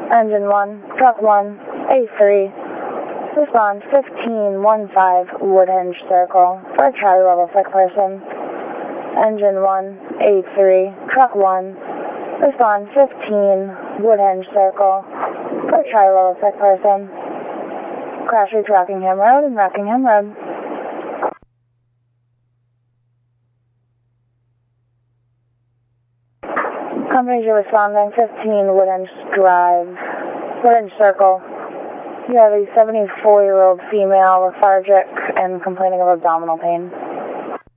Engine 1, Truck 1, A3. Respond 1515 Woodhenge Circle for a Charlie level sick person. Engine 1, A3, Truck 1. Respond 15 Woodhenge Circle for a Charlie level sick person. Crash reach Rockingham Road and Rockingham Road. Companies you're responding 15 Woodhenge Drive, Woodhenge Circle. You have a 74-year-old female, lethargic and complaining of abdominal pain.